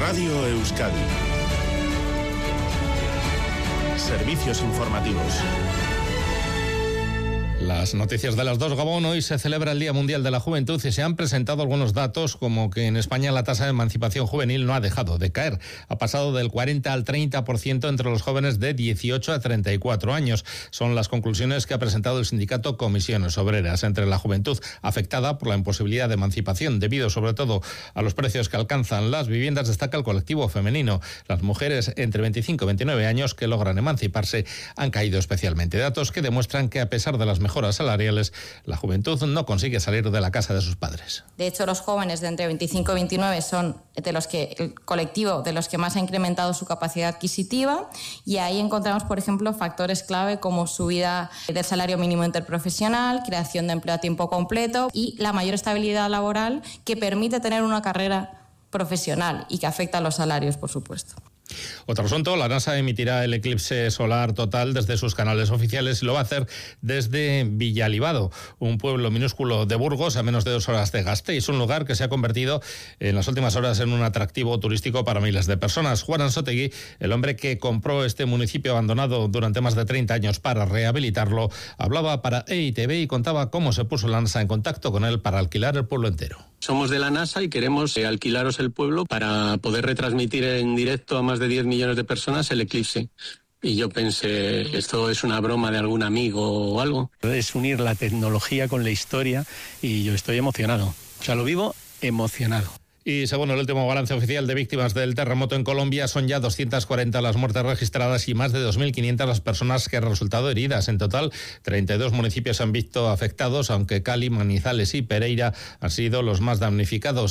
Radio Euskadi. Servicios informativos. Las noticias de las 2, Gabón. Hoy se celebra el Día Mundial de la Juventud y se han presentado algunos datos como que en España la tasa de emancipación juvenil no ha dejado de caer. Ha pasado del 40 al 30% entre los jóvenes de 18 a 34 años. Son las conclusiones que ha presentado el sindicato Comisiones Obreras. Entre la juventud afectada por la imposibilidad de emancipación debido sobre todo a los precios que alcanzan las viviendas, destaca el colectivo femenino. Las mujeres entre 25 y 29 años que logran emanciparse han caído especialmente. Datos que demuestran que a pesar de las mejoras salariales, la juventud no consigue salir de la casa de sus padres. De hecho, los jóvenes de entre 25 y 29 son el colectivo de los que más ha incrementado su capacidad adquisitiva, y ahí encontramos, por ejemplo, factores clave como subida del salario mínimo interprofesional, creación de empleo a tiempo completo y la mayor estabilidad laboral que permite tener una carrera profesional y que afecta a los salarios, por supuesto. Otro asunto, la NASA emitirá el eclipse solar total desde sus canales oficiales y lo va a hacer desde Villalibado, un pueblo minúsculo de Burgos a menos de 2 horas de Gasteiz, un lugar que se ha convertido en las últimas horas en un atractivo turístico para miles de personas. Juan Anzotegui, el hombre que compró este municipio abandonado durante más de 30 años para rehabilitarlo, hablaba para EITV y contaba cómo se puso la NASA en contacto con él para alquilar el pueblo entero. Somos de la NASA y queremos alquilaros el pueblo para poder retransmitir en directo a más de 10 millones de personas el eclipse. Y yo pensé, esto es una broma de algún amigo o algo. Es unir la tecnología con la historia y yo estoy emocionado. O sea, lo vivo emocionado. Y según el último balance oficial de víctimas del terremoto en Colombia, son ya 240 las muertes registradas y más de 2.500 las personas que han resultado heridas. En total, 32 municipios se han visto afectados, aunque Cali, Manizales y Pereira han sido los más damnificados.